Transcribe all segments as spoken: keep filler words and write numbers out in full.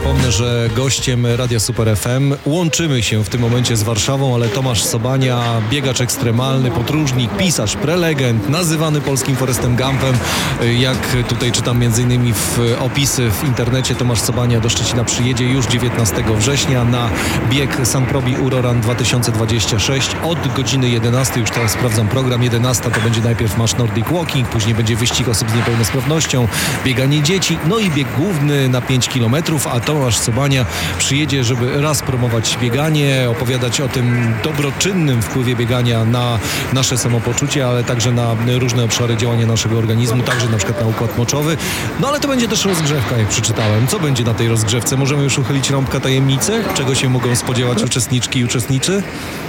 Przypomnę, że gościem Radia Super F M łączymy się w tym momencie z Warszawą, ale Tomasz Sobania, biegacz ekstremalny, podróżnik, pisarz, prelegent, nazywany polskim Forrestem Gumpem. Jak tutaj czytam między innymi w opisy w internecie, Tomasz Sobania do Szczecina przyjedzie już dziewiętnastego września na bieg Sunprobi Uroran dwa tysiące dwadzieścia sześć od godziny jedenastej. Już teraz sprawdzam program. jedenasta to będzie najpierw Marsz Nordic Walking, później będzie wyścig osób z niepełnosprawnością, bieganie dzieci, no i bieg główny na pięć kilometrów, a Tomasz Sobania przyjedzie, żeby raz promować bieganie, opowiadać o tym dobroczynnym wpływie biegania na nasze samopoczucie, ale także na różne obszary działania naszego organizmu, także na przykład na układ moczowy. No ale to będzie też rozgrzewka, jak przeczytałem. Co będzie na tej rozgrzewce? Możemy już uchylić rąbka tajemnicy? Czego się mogą spodziewać uczestniczki i uczestnicy?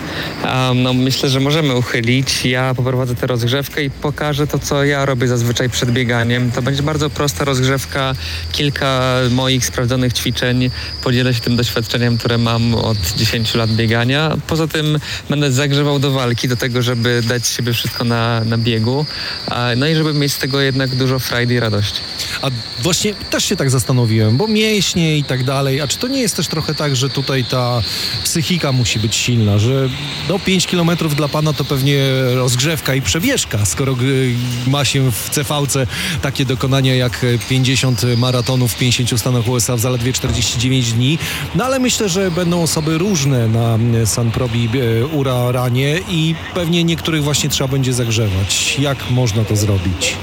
Um, no myślę, że możemy uchylić. Ja poprowadzę tę rozgrzewkę i pokażę to, co ja robię zazwyczaj przed bieganiem. To będzie bardzo prosta rozgrzewka, kilka moich sprawdzonych ćwiczeń. Podzielę się tym doświadczeniem, które mam od dziesięciu lat biegania. Poza tym będę zagrzewał do walki, do tego, żeby dać siebie wszystko na, na biegu. No i żeby mieć z tego jednak dużo frajdy i radości. A właśnie też się tak zastanowiłem, bo mięśnie i tak dalej, a czy to nie jest też trochę tak, że tutaj ta psychika musi być silna, że no pięć kilometrów dla pana to pewnie rozgrzewka i przebieżka, skoro ma się w C V C takie dokonania jak pięćdziesiąt maratonów w pięćdziesięciu stanach U S A w zaledwie czterdzieści dziewięć dni. No ale myślę, że będą osoby różne na Sunprobi Uraranie i pewnie niektórych właśnie trzeba będzie zagrzewać. Jak można to zrobić?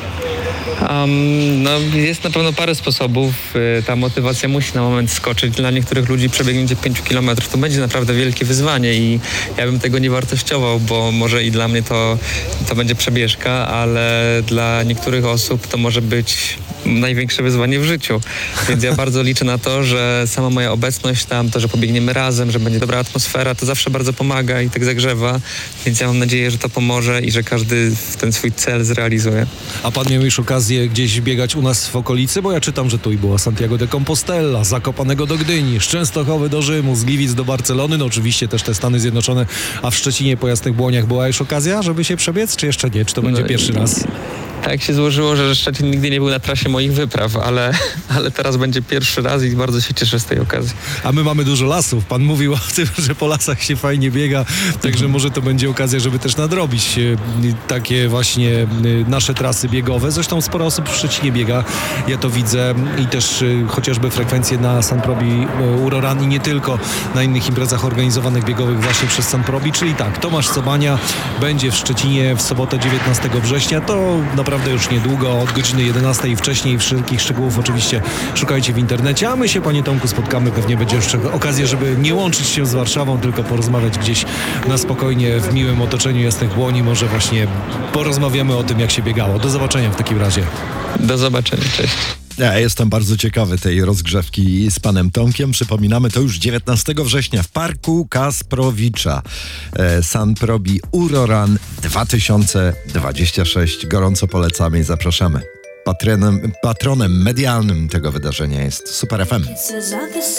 Um, no, jest na pewno parę sposobów. Ta motywacja musi na moment skoczyć. Dla niektórych ludzi przebiegnięcie pięciu kilometrów to będzie naprawdę wielkie wyzwanie i ja bym tego nie wartościował, bo może i dla mnie to, to będzie przebieżka, ale dla niektórych osób to może być największe wyzwanie w życiu. Więc ja bardzo liczę na to, że sama moja obecność tam, to, że pobiegniemy razem, że będzie dobra atmosfera, to zawsze bardzo pomaga i tak zagrzewa. Więc ja mam nadzieję, że to pomoże i że każdy ten swój cel zrealizuje. A pan miał już okazję gdzieś biegać u nas w okolicy? Bo ja czytam, że tu i była Santiago de Compostela, Zakopanego do Gdyni, z Częstochowy do Rzymu, z Gliwic do Barcelony, no oczywiście też te Stany Zjednoczone, a w Szczecinie po Jasnych Błoniach była już okazja, żeby się przebiec, czy jeszcze nie? Czy to będzie no pierwszy raz? Tak się złożyło, że Szczecin nigdy nie był na trasie moich wypraw, ale, ale teraz będzie pierwszy raz i bardzo się cieszę z tej okazji. A my mamy dużo lasów. Pan mówił o tym, że po lasach się fajnie biega, także może to będzie okazja, żeby też nadrobić takie właśnie nasze trasy biegowe. Zresztą sporo osób w Szczecinie biega, ja to widzę i też chociażby frekwencje na Sunprobi Uroran i nie tylko na innych imprezach organizowanych biegowych właśnie przez Sunprobi, czyli tak, Tomasz Sobania będzie w Szczecinie w sobotę dziewiętnastego września, to naprawdę Naprawdę już niedługo, od godziny jedenastej i wcześniej. Wszelkich szczegółów oczywiście szukajcie w internecie, a my się, panie Tomku, spotkamy. Pewnie będzie jeszcze okazja, żeby nie łączyć się z Warszawą, tylko porozmawiać gdzieś na spokojnie, w miłym otoczeniu Jasnych Błoni. Może właśnie porozmawiamy o tym, jak się biegało. Do zobaczenia w takim razie. Do zobaczenia, cześć. Ja jestem bardzo ciekawy tej rozgrzewki z panem Tomkiem. Przypominamy, to już dziewiętnastego września w Parku Kasprowicza. E, Sunprobi Uroran dwa tysiące dwadzieścia sześć. Gorąco polecamy i zapraszamy. Patronem, patronem medialnym tego wydarzenia jest Super F M.